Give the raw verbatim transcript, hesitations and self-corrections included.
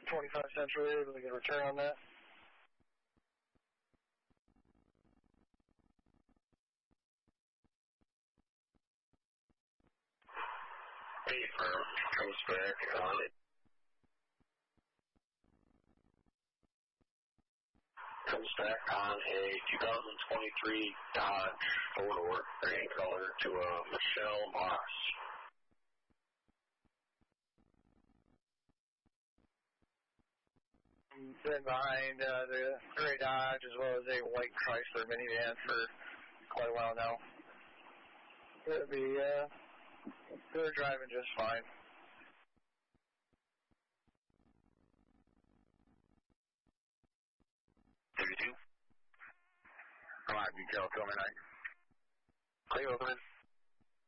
twenty-five Central, able to get a return on that? Hey, firm comes back on it. Comes back on a two thousand twenty-three Dodge four-door gray color to a Michelle Moss. Been behind uh, the gray Dodge as well as a white Chrysler minivan for quite a while now. It'll be, uh, they're driving just fine. thirty-two. Come on, detail, tell me night. Clay Overman.